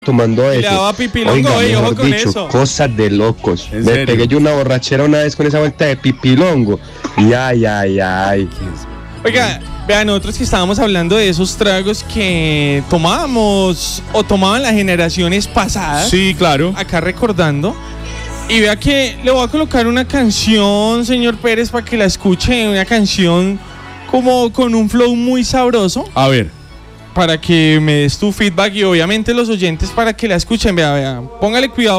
tomando Y le eso. daba pipilongo, Oiga, ojo mejor con dicho, eso. cosas de locos. ¿En Me serio? pegué yo una borrachera una vez con esa vuelta de pipilongo. Y ay. Oiga, vean, nosotros que estábamos hablando de esos tragos que tomábamos o tomaban las generaciones pasadas. Sí, claro. Acá recordando. Y vea que le voy a colocar una canción, señor Pérez, para que la escuche. Una canción como con un flow muy sabroso. A ver. Para que me des tu feedback y obviamente los oyentes para que la escuchen. Vea. Póngale cuidado.